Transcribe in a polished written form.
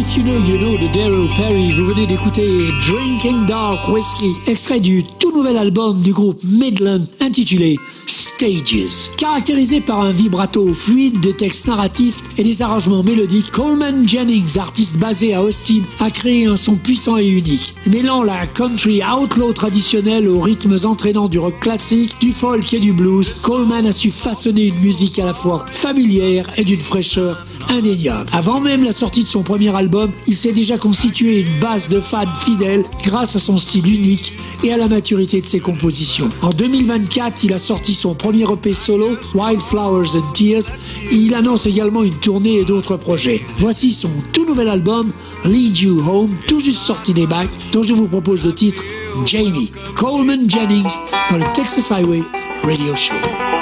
If You Know, You Know de Daryl Perry. Vous venez d'écouter Drinking Dark Whiskey, extrait du tout nouvel album du groupe Midland intitulé Stages. Caractérisé par un vibrato fluide, des textes narratifs et des arrangements mélodiques, Coleman Jennings, artiste basé à Austin, a créé un son puissant et unique. Mêlant la country outlaw traditionnelle aux rythmes entraînants du rock classique, du folk et du blues, Coleman a su façonner une musique à la fois familière et d'une fraîcheur indéniable. Avant même la sortie de son premier album, il s'est déjà constitué une base de fans fidèles grâce à son style unique et à la maturité de ses compositions. En 2024, il a sorti son premier EP solo, Wildflowers and Tears, et il annonce également une tournée et d'autres projets. Voici son tout nouvel album, Lead You Home, tout juste sorti des bacs, dont je vous propose le titre Jamie. Coleman Jennings dans le Texas Highway Radio Show.